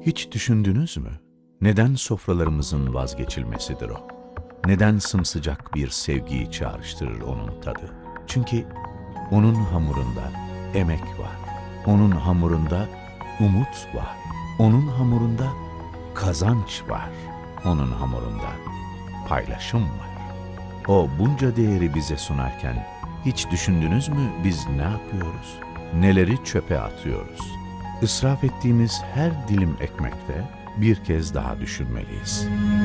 Hiç düşündünüz mü? Neden sofralarımızın vazgeçilmesidir o? Neden sımsıcak bir sevgiyi çağrıştırır onun tadı? Çünkü onun hamurunda emek var. Onun hamurunda umut var. Onun hamurunda kazanç var. Onun hamurunda paylaşım var. O bunca değeri bize sunarken hiç düşündünüz mü biz ne yapıyoruz? Neleri çöpe atıyoruz? İsraf ettiğimiz her dilim ekmekte bir kez daha düşünmeliyiz.